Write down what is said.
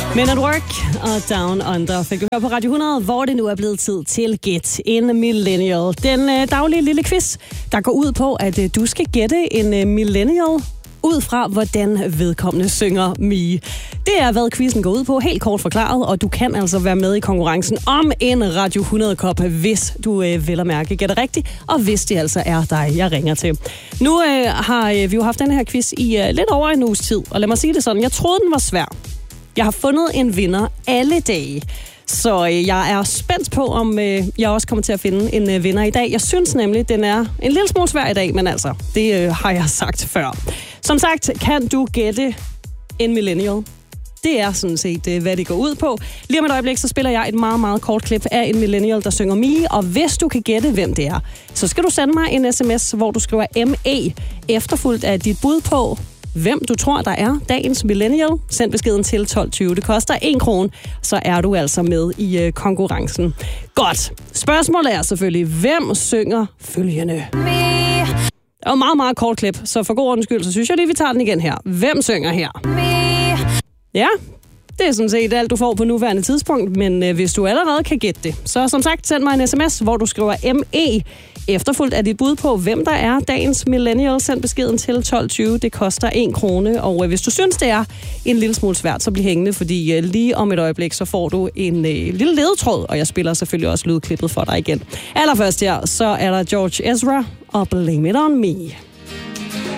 Men at Work og Down Under fik du høre på Radio 100, hvor det nu er blevet tid til Gæt en Millennial. Den daglige lille quiz, der går ud på, at du skal gætte en millennial ud fra, hvordan vedkommende synger Mie. Det er, hvad quizzen går ud på, helt kort forklaret, og du kan altså være med i konkurrencen om en Radio 100-kop, hvis du vel at mærke gætter rigtigt, og hvis det altså er dig, jeg ringer til. Nu har vi jo haft den her quiz i lidt over en uges tid, og lad mig sige det sådan, jeg troede, den var svær. Jeg har fundet en vinder alle dage, så jeg er spændt på, om jeg også kommer til at finde en vinder i dag. Jeg synes nemlig, den er en lille smule svær i dag, men altså, det har jeg sagt før. Som sagt, kan du gætte en millennial? Det er sådan set, hvad det går ud på. Lige om et øjeblik, så spiller jeg et meget, meget kort klip af en millennial, der synger Mie. Og hvis du kan gætte, hvem det er, så skal du sende mig en sms, hvor du skriver ME, efterfulgt af dit bud på, hvem du tror, der er dagens millennial. Send beskeden til 1220. Det koster 1 krone, så er du altså med i konkurrencen. Godt. Spørgsmålet er selvfølgelig, hvem synger følgende? Det er jo meget, meget kort klip, så for god ordens skyld, så synes jeg lige, vi tager den igen her. Hvem synger her? Ja, det er sådan set alt, du får på nuværende tidspunkt, men hvis du allerede kan gætte det, så som sagt, send mig en sms, hvor du skriver ME, efterfulgt af dit bud på, hvem der er dagens millennial. Send beskeden til 1220. Det koster 1 krone, og hvis du synes, det er en lille smule svært, så bliv hængende, fordi lige om et øjeblik, så får du en lille ledetråd, og jeg spiller selvfølgelig også lydklippet for dig igen. Allerførst her, så er der George Ezra og Blame It On Me.